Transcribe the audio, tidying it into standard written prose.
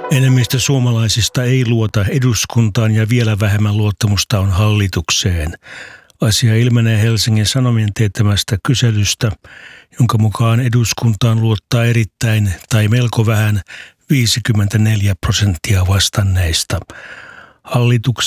Enemmistö suomalaisista ei luota eduskuntaan ja vielä vähemmän luottamusta on hallitukseen. Asia ilmenee Helsingin Sanomien teettämästä kyselystä, jonka mukaan eduskuntaan luottaa erittäin tai melko vähän 54% vastanneista. Hallituksen